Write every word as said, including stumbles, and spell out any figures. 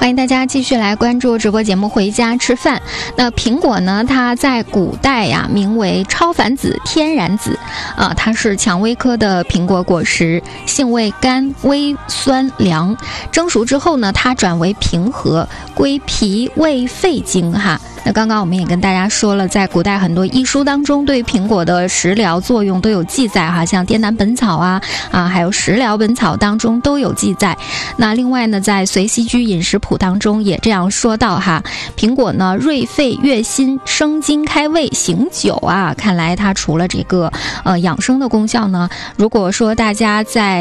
欢迎大家继续来关注直播节目《回家吃饭》。那苹果呢，它在古代呀名为超凡子、天然子，啊，它是蔷薇科的苹果果实，性味甘、微酸凉。蒸熟之后呢，它转为平和，归脾胃肺经哈。那刚刚我们也跟大家说了，在古代很多医书当中对苹果的食疗作用都有记载哈，像《滇南本草》啊啊，还有《食疗本草》当中都有记载。那另外呢，在《随息居饮食谱》当中也这样说到哈，苹果呢润肺悦心、生津开胃、醒酒啊，看来它除了这个呃养生的功效呢，如果说大家在